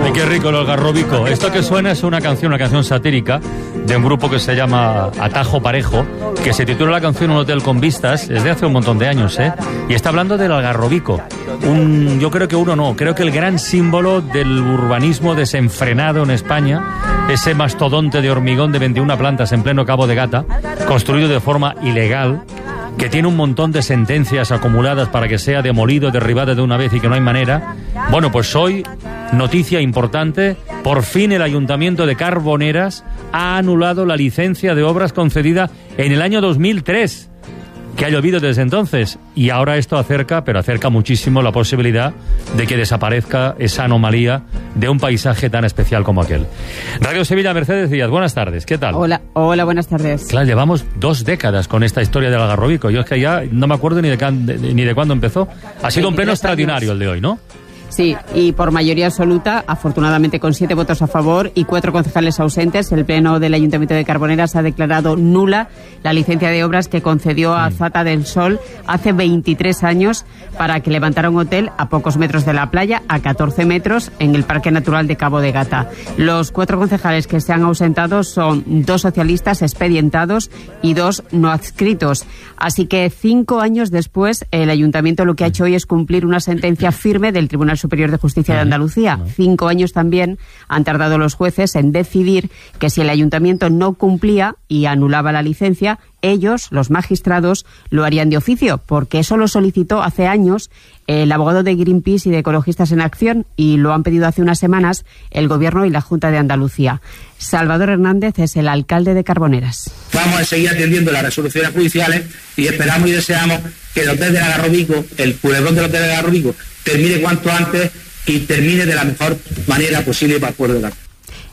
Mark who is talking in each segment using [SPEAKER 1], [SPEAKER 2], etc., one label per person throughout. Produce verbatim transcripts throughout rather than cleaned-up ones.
[SPEAKER 1] Ay, qué rico el algarrobico. Esto que suena es una canción, una canción satírica de un grupo que se llama Atajo Parejo, que se titula la canción Un hotel con vistas, es de hace un montón de años, ¿eh? Y está hablando del algarrobico. Un, yo creo que uno no, creo que el gran símbolo del urbanismo desenfrenado en España, ese mastodonte de hormigón de veintiuna plantas en pleno Cabo de Gata, construido de forma ilegal, que tiene un montón de sentencias acumuladas para que sea demolido, derribado de una vez y que no hay manera. Bueno, pues hoy, noticia importante, por fin el Ayuntamiento de Carboneras ha anulado la licencia de obras concedida en el año dos mil tres, que ha llovido desde entonces, y ahora esto acerca, pero acerca muchísimo la posibilidad de que desaparezca esa anomalía de un paisaje tan especial como aquel. Radio Sevilla, Mercedes Díaz, buenas tardes, ¿qué tal?
[SPEAKER 2] Hola, hola, buenas tardes.
[SPEAKER 1] Claro, llevamos dos décadas con esta historia del algarrobico. Yo es que ya no me acuerdo ni de, can, de, ni de cuándo empezó. Ha sido un pleno extraordinario el de hoy, ¿no?
[SPEAKER 2] Sí, y por mayoría absoluta, afortunadamente con siete votos a favor y cuatro concejales ausentes, el Pleno del Ayuntamiento de Carboneras ha declarado nula la licencia de obras que concedió a Zata del Sol hace veintitrés años para que levantara un hotel a pocos metros de la playa, a catorce metros, en el Parque Natural de Cabo de Gata. Los cuatro concejales que se han ausentado son dos socialistas expedientados y dos no adscritos. Así que cinco años después, el Ayuntamiento lo que ha hecho hoy es cumplir una sentencia firme del Tribunal Superior de Justicia de Andalucía. Cinco años también han tardado los jueces en decidir que si el Ayuntamiento no cumplía y anulaba la licencia, ellos, los magistrados, lo harían de oficio, porque eso lo solicitó hace años el abogado de Greenpeace y de Ecologistas en Acción, y lo han pedido hace unas semanas el Gobierno y la Junta de Andalucía. Salvador Hernández es el alcalde de Carboneras.
[SPEAKER 3] Vamos a seguir atendiendo las resoluciones judiciales y esperamos y deseamos que el hotel del Algarrobico, el culebrón del hotel del Algarrobico, termine cuanto antes y termine de la mejor manera posible para el pueblo de Carboneras.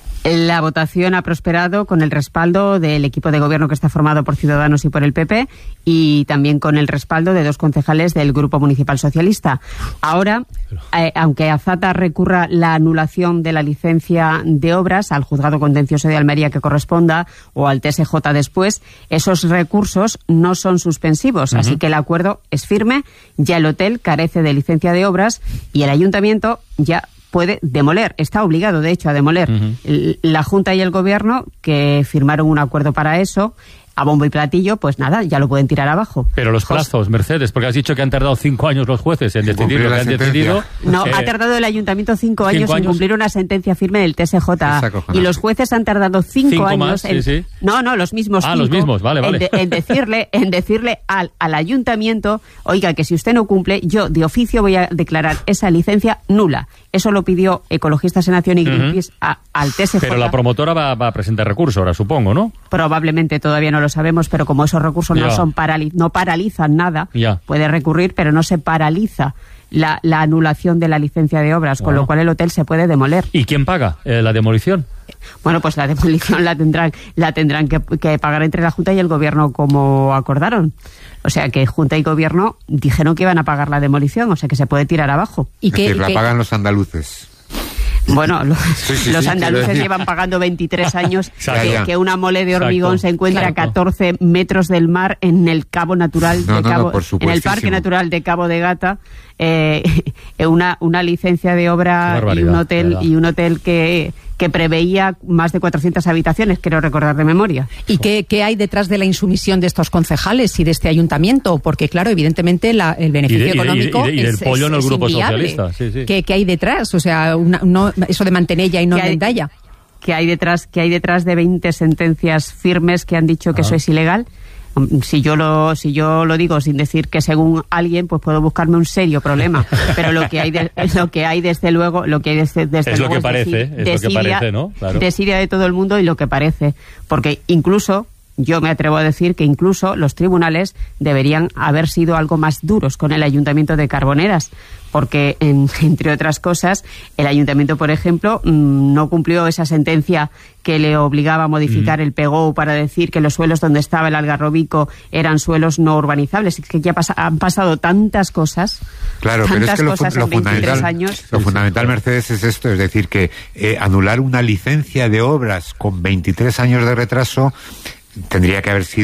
[SPEAKER 2] La votación ha prosperado con el respaldo del equipo de gobierno que está formado por Ciudadanos y por el P P, y también con el respaldo de dos concejales del Grupo Municipal Socialista. Ahora, eh, aunque Azata recurra la anulación de la licencia de obras al Juzgado Contencioso de Almería que corresponda o al T S J después, esos recursos no son suspensivos, uh-huh. Así que el acuerdo es firme, ya el hotel carece de licencia de obras y el Ayuntamiento ya puede demoler, está obligado de hecho a demoler. Uh-huh. La Junta y el Gobierno, que firmaron un acuerdo para eso, a bombo y platillo, pues nada, ya lo pueden tirar abajo.
[SPEAKER 1] Pero los plazos, Mercedes, porque has dicho que han tardado cinco años los jueces en decidir lo que han decidido.
[SPEAKER 2] No,
[SPEAKER 1] eh,
[SPEAKER 2] ha tardado el Ayuntamiento cinco años, cinco años en cumplir una sentencia firme del T S J. Y los jueces han tardado cinco, cinco años
[SPEAKER 1] más,
[SPEAKER 2] en...
[SPEAKER 1] sí, sí.
[SPEAKER 2] No, no, los mismos
[SPEAKER 1] Ah,
[SPEAKER 2] cinco,
[SPEAKER 1] los mismos, vale, vale.
[SPEAKER 2] En, de, en decirle, en decirle al, al Ayuntamiento, oiga, que si usted no cumple, yo de oficio voy a declarar esa licencia nula. Eso lo pidió Ecologistas en Acción y Greenpeace uh-huh. a, al T S J.
[SPEAKER 1] Pero la promotora va, va a presentar recurso ahora, supongo, ¿no?
[SPEAKER 2] Probablemente, todavía no lo sabemos, pero como esos recursos ya. no son parali- no paralizan nada,
[SPEAKER 1] ya.
[SPEAKER 2] puede recurrir, pero no se paraliza la, la anulación de la licencia de obras, bueno. con lo cual el hotel se puede demoler.
[SPEAKER 1] ¿Y quién paga eh, la demolición?
[SPEAKER 2] Bueno, pues la demolición la tendrán la tendrán que, que pagar entre la Junta y el Gobierno como acordaron. O sea que Junta y Gobierno dijeron que iban a pagar la demolición, o sea que se puede tirar abajo.
[SPEAKER 4] ¿Y que la pagan los andaluces?
[SPEAKER 2] Bueno, los,
[SPEAKER 4] sí, sí,
[SPEAKER 2] los
[SPEAKER 4] sí,
[SPEAKER 2] andaluces llevan pagando veintitrés años que, que una mole de hormigón Exacto. se encuentra Exacto. a catorce metros del mar en el Cabo Natural
[SPEAKER 4] no,
[SPEAKER 2] de
[SPEAKER 4] no,
[SPEAKER 2] Cabo,
[SPEAKER 4] no,
[SPEAKER 2] en el Parque Natural de Cabo de Gata, eh, una una licencia de obra y un hotel verdad. y un hotel que que preveía más de cuatrocientas habitaciones, quiero recordar de memoria.
[SPEAKER 5] ¿Y qué, qué hay detrás de la insumisión de estos concejales y de este ayuntamiento? Porque, claro, evidentemente la, el beneficio
[SPEAKER 1] y de,
[SPEAKER 5] económico
[SPEAKER 1] y de, y de, y del
[SPEAKER 5] es,
[SPEAKER 1] pollo
[SPEAKER 5] es,
[SPEAKER 1] en el
[SPEAKER 5] es
[SPEAKER 1] grupo
[SPEAKER 5] inviable.
[SPEAKER 1] socialista. Sí, sí.
[SPEAKER 5] ¿Qué, ¿Qué hay detrás? O sea, una, no, eso de Mantenella y no de Endaya.
[SPEAKER 2] ¿Qué hay detrás, qué hay detrás de veinte sentencias firmes que han dicho que ah. eso es ilegal? Si yo lo si yo lo digo sin decir que según alguien, pues puedo buscarme un serio problema. Pero lo que hay de, lo que hay desde luego, lo que hay desde, desde
[SPEAKER 1] es
[SPEAKER 2] luego
[SPEAKER 1] lo que parece,
[SPEAKER 2] es,
[SPEAKER 1] es lo que parece, ¿no? Claro.
[SPEAKER 2] Desidia de todo el mundo y lo que parece, porque incluso yo me atrevo a decir que incluso los tribunales deberían haber sido algo más duros con el Ayuntamiento de Carboneras, porque, en, entre otras cosas, el Ayuntamiento, por ejemplo, no cumplió esa sentencia que le obligaba a modificar mm. el P G O para decir que los suelos donde estaba el Algarrobico eran suelos no urbanizables. Es que ya pasa, han pasado tantas cosas.
[SPEAKER 4] Claro, pero es que lo, lo, fundamental,
[SPEAKER 2] años.
[SPEAKER 4] lo fundamental, Mercedes, es esto, es decir, que eh, anular una licencia de obras con veintitrés años de retraso tendría que haber sido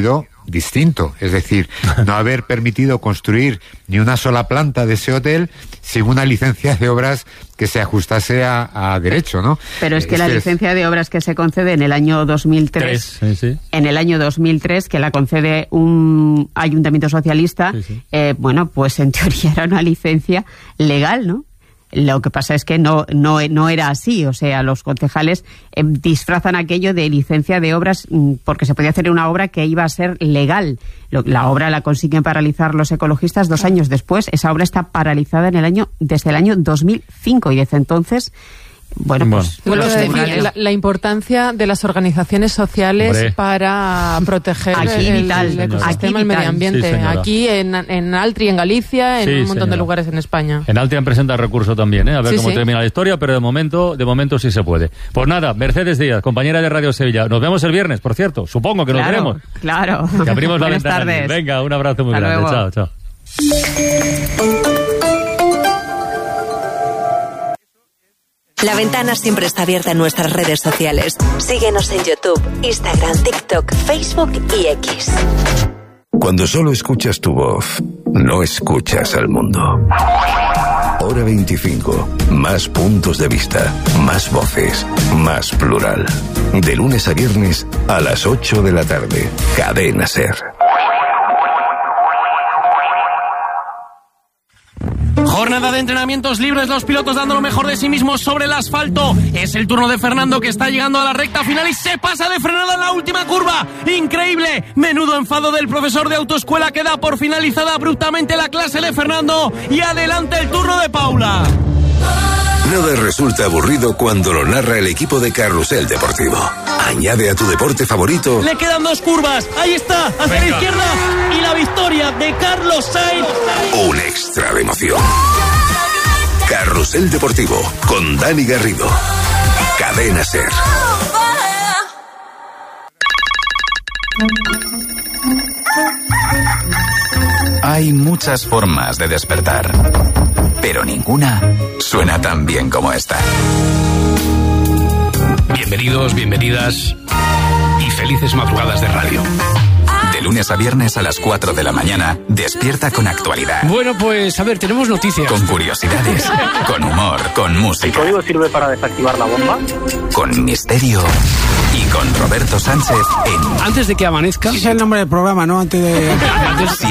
[SPEAKER 4] distinto, es decir, no haber permitido construir ni una sola planta de ese hotel sin una licencia de obras que se ajustase a, a derecho, ¿no?
[SPEAKER 2] Pero es que
[SPEAKER 4] este
[SPEAKER 2] la licencia
[SPEAKER 4] es...
[SPEAKER 2] de obras que se concede en el año dos mil tres,
[SPEAKER 1] Tres, sí, sí.
[SPEAKER 2] en el año dos mil tres, que la concede un ayuntamiento socialista,
[SPEAKER 1] Sí, sí.
[SPEAKER 2] Eh, bueno, pues en teoría era una licencia legal, ¿no? Lo que pasa es que no, no, no era así, o sea, los concejales eh, disfrazan aquello de licencia de obras mm, porque se podía hacer una obra que iba a ser legal. Lo, la obra la consiguen paralizar los ecologistas dos años después. Esa obra está paralizada en el año, desde el año dos mil cinco y desde entonces... Bueno, pues
[SPEAKER 6] Vuelvo
[SPEAKER 2] los
[SPEAKER 6] a decir,
[SPEAKER 2] tribunales-
[SPEAKER 6] la, la importancia de las organizaciones sociales
[SPEAKER 1] Hombre.
[SPEAKER 6] para proteger
[SPEAKER 2] Aquí
[SPEAKER 6] el,
[SPEAKER 2] vital,
[SPEAKER 6] el ecosistema,
[SPEAKER 2] aquí
[SPEAKER 6] el medio
[SPEAKER 2] vital.
[SPEAKER 6] ambiente.
[SPEAKER 1] Sí, señora.
[SPEAKER 6] Aquí en, en Altri, en Galicia, en
[SPEAKER 1] Sí,
[SPEAKER 6] un montón
[SPEAKER 1] señora.
[SPEAKER 6] de lugares en España.
[SPEAKER 1] En Altri han presentado recurso también, ¿eh? A ver
[SPEAKER 6] Sí,
[SPEAKER 1] cómo
[SPEAKER 6] sí.
[SPEAKER 1] termina la historia, pero de momento, de momento sí se puede. Pues nada, Mercedes Díaz, compañera de Radio Sevilla. Nos vemos el viernes, por cierto. Supongo que nos
[SPEAKER 2] Claro,
[SPEAKER 1] veremos.
[SPEAKER 2] claro.
[SPEAKER 1] Que abrimos la
[SPEAKER 2] Buenas
[SPEAKER 1] ventana.
[SPEAKER 2] tardes.
[SPEAKER 1] Venga, un abrazo muy
[SPEAKER 2] Hasta
[SPEAKER 1] grande.
[SPEAKER 2] luego.
[SPEAKER 1] Chao, chao.
[SPEAKER 7] La Ventana siempre está abierta en nuestras redes sociales. Síguenos en YouTube, Instagram, TikTok, Facebook y X.
[SPEAKER 8] Cuando solo escuchas tu voz, no escuchas al mundo. Hora veinticinco. Más puntos de vista, más voces, más plural. De lunes a viernes a las ocho de la tarde. Cadena SER.
[SPEAKER 9] Jornada de entrenamientos libres, los pilotos dando lo mejor de sí mismos sobre el asfalto. Es el turno de Fernando, que está llegando a la recta final y se pasa de frenada en la última curva. ¡Increíble! Menudo enfado del profesor de autoescuela, que da por finalizada abruptamente la clase de Fernando. Y adelante el turno de Paula.
[SPEAKER 8] Nada resulta aburrido cuando lo narra el equipo de Carrusel Deportivo. Añade a tu deporte favorito
[SPEAKER 9] Le quedan dos curvas. Ahí está, hacia la izquierda. Y la victoria de Carlos Sainz.
[SPEAKER 8] un extra de emoción. Carrusel Deportivo con Dani Garrido. Cadena SER.
[SPEAKER 10] Hay muchas formas de despertar, pero ninguna suena tan bien como esta.
[SPEAKER 11] Bienvenidos, bienvenidas y felices madrugadas de radio.
[SPEAKER 10] De lunes a viernes a las cuatro de la mañana, despierta con actualidad.
[SPEAKER 11] Bueno, pues a ver, tenemos noticias.
[SPEAKER 10] Con curiosidades, con humor, con música.
[SPEAKER 12] ¿El código sirve para desactivar la bomba?
[SPEAKER 10] Con misterio y con Roberto Sánchez en...
[SPEAKER 11] Antes de que amanezca...
[SPEAKER 13] Ese es el nombre del programa, ¿no? Antes de...
[SPEAKER 10] Si